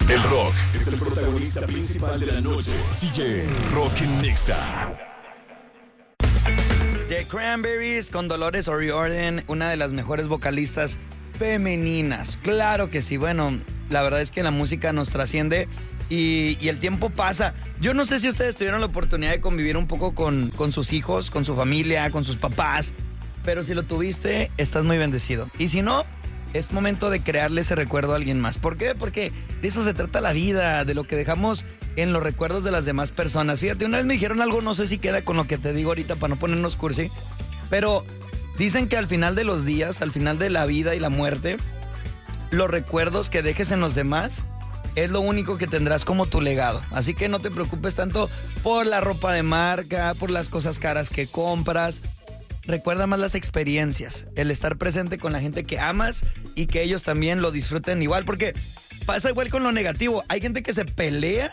El rock es el protagonista principal de la noche. Sigue Rock en Nexa. The Cranberries con Dolores O'Riordan, una de las mejores vocalistas femeninas. Claro que sí, bueno, la verdad es que la música nos trasciende y el tiempo pasa. Yo no sé si ustedes tuvieron la oportunidad de convivir un poco con sus hijos, con su familia, con sus papás, pero si lo tuviste, estás muy bendecido. Y si no, es momento de crearle ese recuerdo a alguien más. ¿Por qué? Porque de eso se trata la vida, de lo que dejamos en los recuerdos de las demás personas. Fíjate, una vez me dijeron algo, no sé si queda con lo que te digo ahorita para no ponernos cursi, pero dicen que al final de los días, al final de la vida y la muerte, los recuerdos que dejes en los demás es lo único que tendrás como tu legado. Así que no te preocupes tanto por la ropa de marca, por las cosas caras que compras. Recuerda más las experiencias, el estar presente con la gente que amas y que ellos también lo disfruten igual, porque pasa igual con lo negativo. Hay gente que se pelea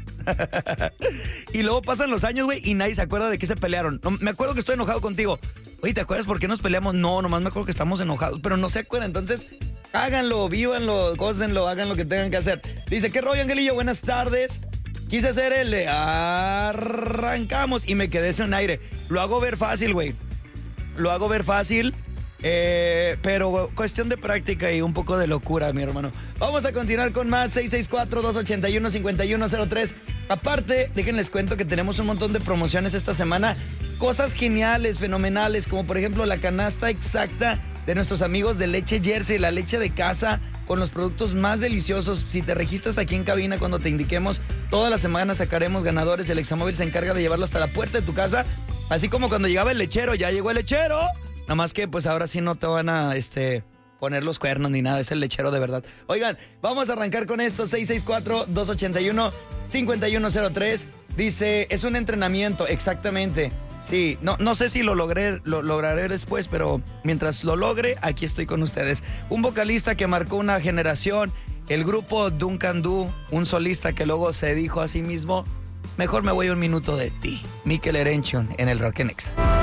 y luego pasan los años, güey, y nadie se acuerda de qué se pelearon. No, me acuerdo que estoy enojado contigo. Oye, ¿te acuerdas por qué nos peleamos? No, nomás me acuerdo que estamos enojados, pero no se acuerdan. Entonces, háganlo, vívanlo, gócenlo, hagan lo que tengan que hacer. Dice, ¿qué rollo, Angelillo? Buenas tardes. Quise hacer el de arrancamos y me quedé sin aire. Lo hago ver fácil, güey. Lo hago ver fácil, pero cuestión de práctica y un poco de locura, mi hermano. Vamos a continuar con más, 664-281-5103. Aparte, déjenles cuento que tenemos un montón de promociones esta semana. Cosas geniales, fenomenales, como por ejemplo la canasta exacta de nuestros amigos de Leche Jersey, la leche de casa con los productos más deliciosos. Si te registras aquí en cabina cuando te indiquemos, toda la semana sacaremos ganadores. El Examóvil se encarga de llevarlo hasta la puerta de tu casa. Así como cuando llegaba el lechero, ya llegó el lechero. Nada más que pues ahora sí no te van a poner los cuernos ni nada, es el lechero de verdad. Oigan, vamos a arrancar con esto, 664-281-5103. Dice, es un entrenamiento, exactamente. Sí, no sé si lo lograré después, pero mientras lo logre, aquí estoy con ustedes. Un vocalista que marcó una generación, el grupo Duncan Du, un solista que luego se dijo a sí mismo, mejor me voy un minuto de ti. Mikel Erenchun en el Rock en Nexa.